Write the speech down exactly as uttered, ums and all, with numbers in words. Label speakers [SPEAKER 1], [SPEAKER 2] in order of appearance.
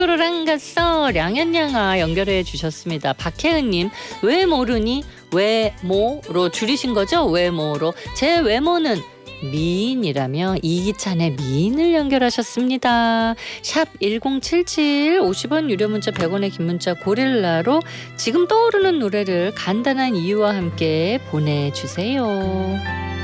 [SPEAKER 1] 학교를 안 갔어 량현양아 연결해 주셨습니다. 박혜은님 왜 모르니 외모로 줄이신 거죠? 외모로 제 외모는 미인이라며 이기찬의 미인을 연결하셨습니다. 샵 일공칠칠 오십 원 유료 문자 백 원의 긴 문자 고릴라로 지금 떠오르는 노래를 간단한 이유와 함께 보내주세요.